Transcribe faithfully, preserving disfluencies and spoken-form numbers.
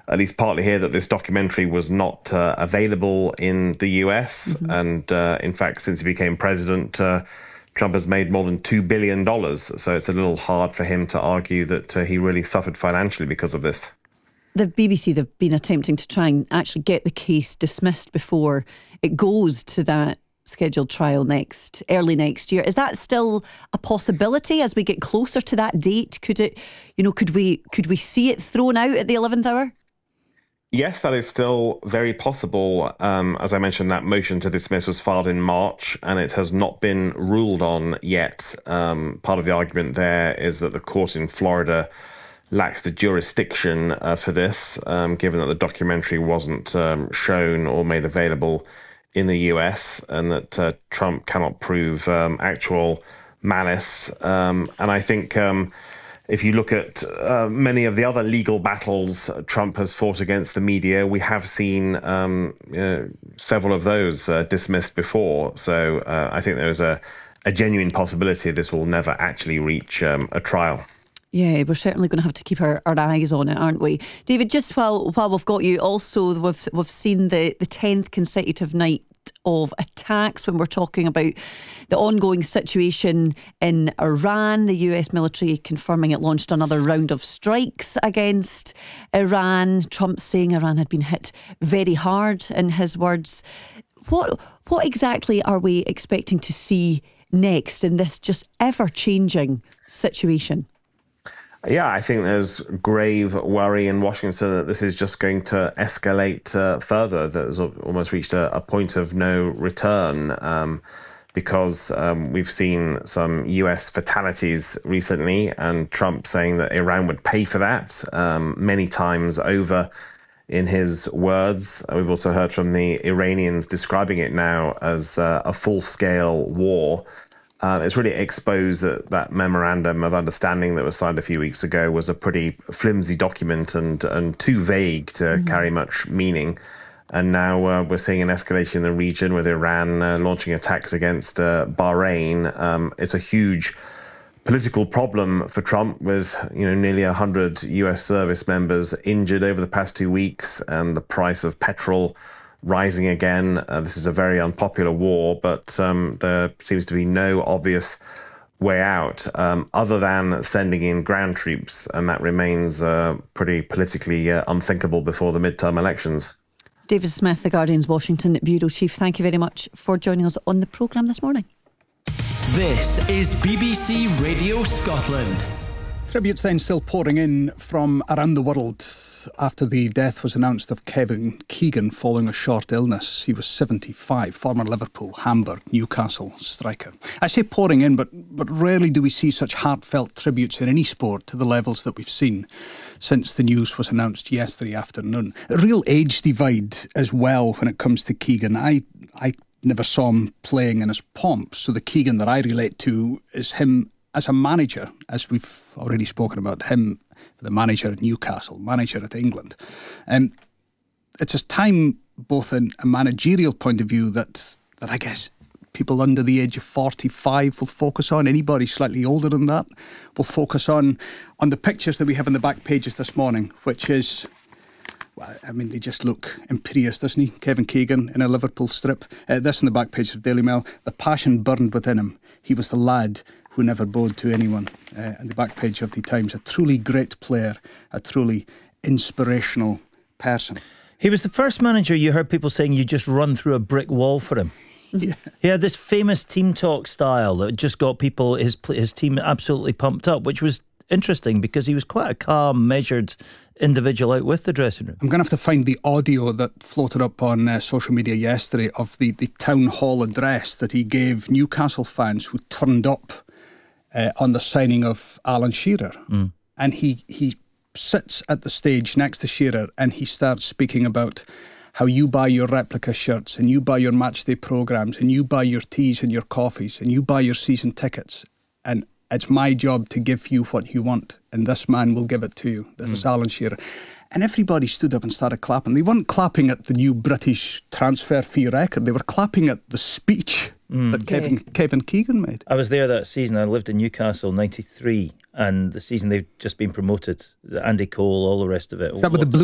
at least partly hear that this documentary was not uh, available in the U S. Mm-hmm. And uh, in fact, since he became president, uh, Trump has made more than two billion dollars. So it's a little hard for him to argue that uh, he really suffered financially because of this. The B B C, they've been attempting to try and actually get the case dismissed before it goes to that scheduled trial next, early next year. Is that still a possibility as we get closer to that date? Could it, you know, could we could we see it thrown out at the eleventh hour? Yes, that is still very possible. Um, as I mentioned, that motion to dismiss was filed in March and it has not been ruled on yet. Um, part of the argument there is that the court in Florida lacks the jurisdiction uh, for this, um, given that the documentary wasn't um, shown or made available in the U S, and that uh, Trump cannot prove um, actual malice. Um, and I think um, if you look at uh, many of the other legal battles Trump has fought against the media, we have seen um, uh, several of those uh, dismissed before. So uh, I think there is a, a genuine possibility this will never actually reach um, a trial. Yeah, we're certainly going to have to keep our, our eyes on it, aren't we? David, just while while we've got you, also we've we've seen the, the tenth consecutive night of attacks when we're talking about the ongoing situation in Iran. The U S military confirming it launched another round of strikes against Iran. Trump saying Iran had been hit very hard, in his words. What what exactly are we expecting to see next in this just ever-changing situation? Yeah, I think there's grave worry in Washington that this is just going to escalate uh, further. That has almost reached a, a point of no return um, because um, we've seen some U S fatalities recently, and Trump saying that Iran would pay for that um, many times over in his words. We've also heard from the Iranians describing it now as uh, a full-scale war. Uh, it's really exposed that that memorandum of understanding that was signed a few weeks ago was a pretty flimsy document and, and too vague to mm-hmm. carry much meaning. And now uh, we're seeing an escalation in the region with Iran uh, launching attacks against uh, Bahrain. Um, it's a huge political problem for Trump, with you know nearly one hundred U S service members injured over the past two weeks and the price of petrol rising again. Uh, this is a very unpopular war, but um, there seems to be no obvious way out um, other than sending in ground troops, and that remains uh, pretty politically uh, unthinkable before the midterm elections. David Smith, The Guardian's Washington Bureau Chief, thank you very much for joining us on the programme this morning. This is B B C Radio Scotland. Tributes then still pouring in from around the world after the death was announced of Kevin Keegan following a short illness. He was seventy-five, former Liverpool, Hamburg, Newcastle striker. I say pouring in, but, but rarely do we see such heartfelt tributes in any sport to the levels that we've seen since the news was announced yesterday afternoon. A real age divide as well when it comes to Keegan. I, I never saw him playing in his pomp, so the Keegan that I relate to is him as a manager, as we've already spoken about him, the manager at Newcastle, manager at England. Um, it's a time, both in a managerial point of view, that that I guess people under the age of forty-five will focus on. Anybody slightly older than that will focus on on the pictures that we have on the back pages this morning, which is, well, I mean, they just look imperious, doesn't he? Kevin Keegan in a Liverpool strip. Uh, this on the back page of Daily Mail. The passion burned within him. He was the lad who never bowed to anyone. Uh, and the back page of the Times, a truly great player, a truly inspirational person. He was the first manager you heard people saying you just run through a brick wall for him. Yeah. He had this famous team talk style that just got people, his his team absolutely pumped up, which was interesting because he was quite a calm, measured individual out with the dressing room. I'm going to have to find the audio that floated up on uh, social media yesterday of the, the town hall address that he gave Newcastle fans who turned up Uh, on the signing of Alan Shearer. Mm. And he he sits at the stage next to Shearer and he starts speaking about how you buy your replica shirts and you buy your matchday programmes and you buy your teas and your coffees and you buy your season tickets, and it's my job to give you what you want and this man will give it to you. This mm. is Alan Shearer. And everybody stood up and started clapping. They weren't clapping at the new British transfer fee record. They were clapping at the speech mm. that Kevin, yeah. Kevin Keegan made. I was there that season. I lived in Newcastle, ninety-three. And the season they've just been promoted. Andy Cole, all the rest of it. Is that with the blue